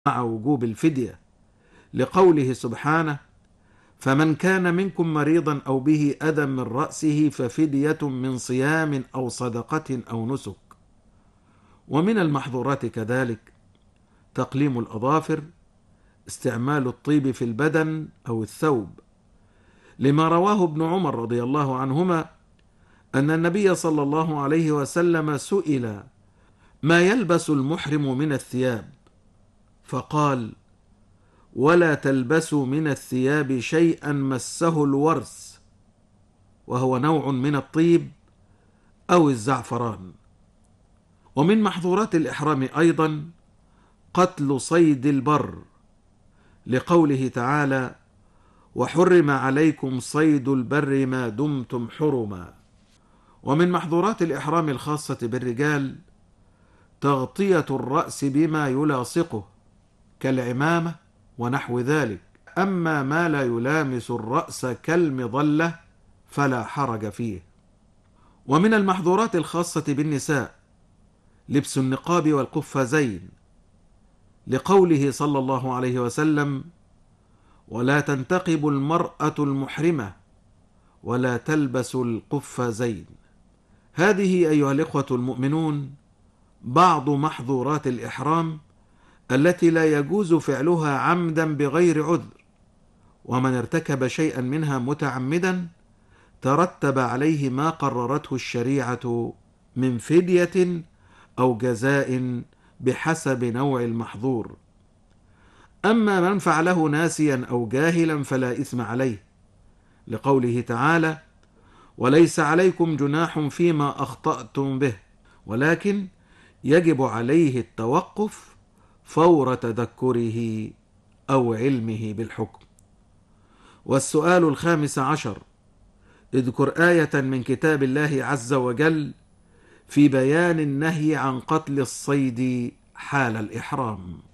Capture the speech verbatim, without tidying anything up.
مع وجوب الفدية، لقوله سبحانه: فمن كان منكم مريضا أو به أذى من رأسه ففدية من صيام أو صدقة أو نسك. ومن المحظورات كذلك تقليم الأظافر، استعمال الطيب في البدن أو الثوب، لما رواه ابن عمر رضي الله عنهما أن النبي صلى الله عليه وسلم سئل ما يلبس المحرم من الثياب، فقال: ولا تلبسوا من الثياب شيئا مسه الورس، وهو نوع من الطيب أو الزعفران. ومن محظورات الإحرام أيضا قتل صيد البر، لقوله تعالى: وحرم عليكم صيد البر ما دمتم حرما. ومن محظورات الإحرام الخاصة بالرجال تغطية الرأس بما يلاصقه كالعمامة ونحو ذلك، أما ما لا يلامس الرأس كالمظلة فلا حرج فيه. ومن المحظورات الخاصة بالنساء لبس النقاب والقفازين، لقوله صلى الله عليه وسلم: ولا تنتقب المرأة المحرمة ولا تلبس القفازين. هذه أيها الإخوة المؤمنون بعض محظورات الإحرام التي لا يجوز فعلها عمدا بغير عذر، ومن ارتكب شيئا منها متعمدا ترتب عليه ما قررته الشريعة من فدية أو جزاء بحسب نوع المحظور. أما من فعله ناسيا أو جاهلا فلا إثم عليه، لقوله تعالى: وليس عليكم جناح فيما أخطأتم به ولكن يجب عليه التوقف فور تذكره أو علمه بالحكم. والسؤال الخامس عشر: اذكر آية من كتاب الله عز وجل في بيان النهي عن قتل الصيد حال الإحرام.